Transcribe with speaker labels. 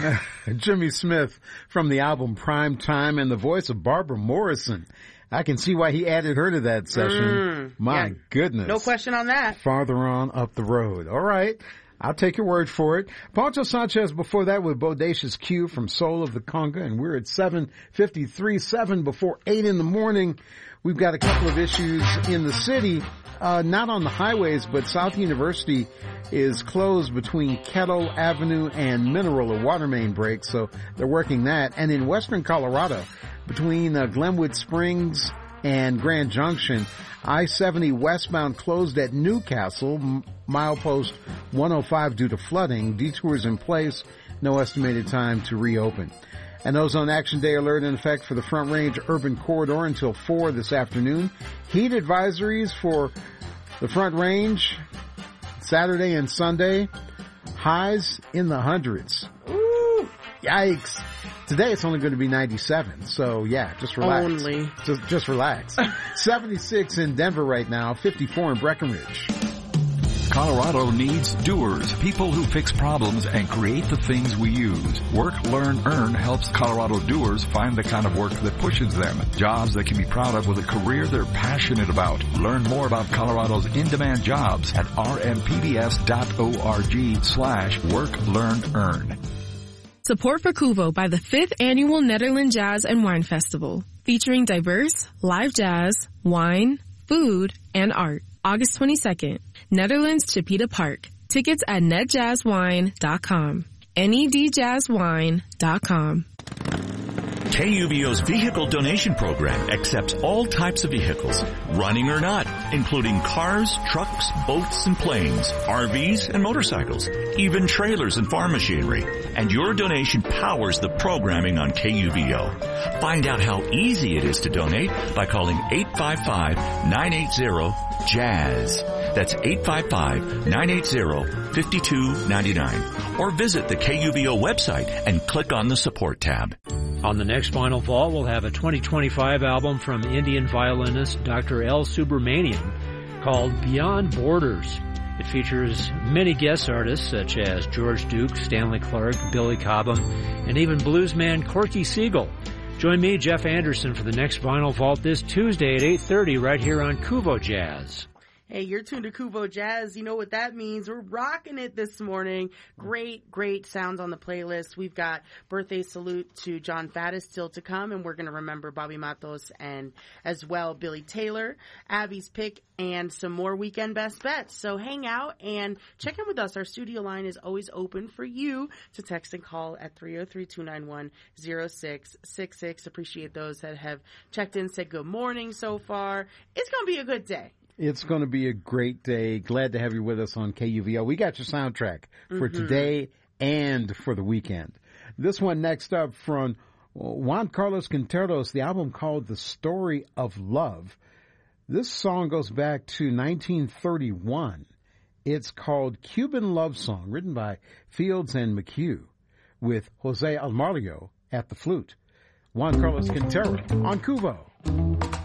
Speaker 1: Jimmy Smith from the album Prime Time and the voice of Barbara Morrison. I can see why he added her to that session. My goodness.
Speaker 2: No question on that.
Speaker 1: Farther on up the road. All right. I'll take your word for it. Poncho Sanchez before that with Bodacious Q from Soul of the Conga, and we're at 7:53, 7 before 8 in the morning. We've got a couple of issues in the city, not on the highways, but South University is closed between Kettle Avenue and Mineral, a water main break, so they're working that. And in western Colorado, between Glenwood Springs and Grand Junction, I-70 westbound closed at Newcastle, milepost 105 due to flooding. Detours in place, no estimated time to reopen. An Ozone Action Day alert in effect for the Front Range Urban Corridor until 4 this afternoon. Heat advisories for the Front Range Saturday and Sunday. Highs in the hundreds. Ooh, yikes. Today it's only going to be 97, so yeah, just relax.
Speaker 2: Only.
Speaker 1: Just relax. 76 in Denver right now, 54 in Breckenridge.
Speaker 3: Colorado needs doers, people who fix problems and create the things we use. Work, Learn, Earn helps Colorado doers find the kind of work that pushes them. Jobs they can be proud of with a career they're passionate about. Learn more about Colorado's in-demand jobs at rmpbs.org/Work, Learn, Earn.
Speaker 4: Support for Kuvo by the 5th Annual Netherlands Jazz and Wine Festival, featuring diverse live jazz, wine, food, and art. August 22nd, Netherlands Chipeta Park. Tickets at netjazzwine.com. nedjazzwine.com.
Speaker 5: KUVO's vehicle donation program accepts all types of vehicles, running or not, including cars, trucks, boats, and planes, RVs, and motorcycles, even trailers and farm machinery. And your donation powers the programming on KUVO. Find out how easy it is to donate by calling 855-980-JAZZ. That's 855-980-5299. Or visit the KUVO website and click on the support tab.
Speaker 6: On the next Vinyl Vault, we'll have a 2025 album from Indian violinist Dr. L. Subramanian called Beyond Borders. It features many guest artists such as George Duke, Stanley Clarke, Billy Cobham, and even bluesman Corky Siegel. Join me, Jeff Anderson, for the next Vinyl Vault this Tuesday at 8:30 right here on Kuvo Jazz.
Speaker 2: Hey, you're tuned to Kuvo Jazz. You know what that means. We're rocking it this morning. Great sounds on the playlist. We've got Birthday Salute to John Faddis still to come, and we're going to remember Bobby Matos and as well Billy Taylor, Abby's Pick, and some more Weekend Best Bets. So hang out and check in with us. Our studio line is always open for you to text and call at 303-291-0666. Appreciate those that have checked in, said good morning so far. It's going to be a good day.
Speaker 1: It's going to be a great day. Glad to have you with us on KUVO. We got your soundtrack for today and for the weekend. This one next up from Juan Carlos Quinteros, the album called The Story of Love. This song goes back to 1931. It's called Cuban Love Song, written by Fields and McHugh, with Jose Almario at the flute. Juan Carlos Quintero on Kuvo.